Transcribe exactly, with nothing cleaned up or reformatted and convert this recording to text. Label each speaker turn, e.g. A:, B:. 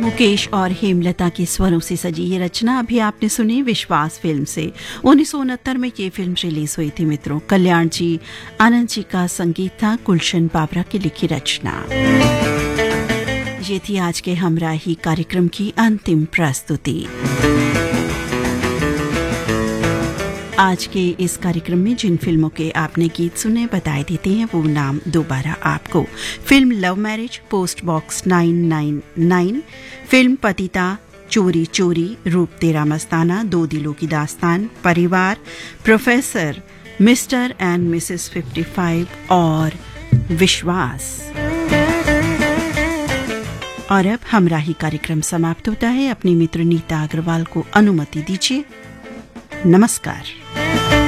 A: मुकेश और हेमलता के स्वरों से सजी ये रचना अभी आपने सुनी विश्वास फिल्म से। उन्नीस सौ उनहत्तर में ये फिल्म रिलीज हुई थी मित्रों। कल्याण जी आनंद जी का संगीत था, गुलशन बाबरा की लिखी रचना। ये थी आज के हमराही कार्यक्रम की अंतिम प्रस्तुति। आज के इस कार्यक्रम में जिन फिल्मों के आपने गीत सुने बताए देते हैं वो नाम दोबारा आपको। Film love marriage, post box nine nine nine, film पतिता, चोरी चोरी, रूप तेरा मस्ताना, दो दिलों की दास्तान, परिवार, professor, mister and Mrs fifty five और विश्वास। और अब हमराही कार्यक्रम समाप्त होता है। अपनी मित्र नीता अग्रवाल को अनुमति दीजिए। नमस्कार।